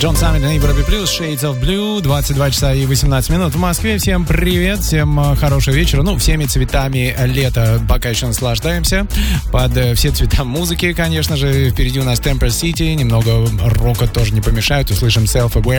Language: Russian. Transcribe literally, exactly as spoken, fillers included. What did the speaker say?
Джон Саммит на Европе Плюс, Shades of Blue, двадцать два часа и восемнадцать минут в Москве. Всем привет, всем хорошего вечера. Ну, всеми цветами лета пока еще наслаждаемся. Под все цвета музыки, конечно же. Впереди у нас Temper City, немного рока тоже не помешает. Услышим Self-Aware.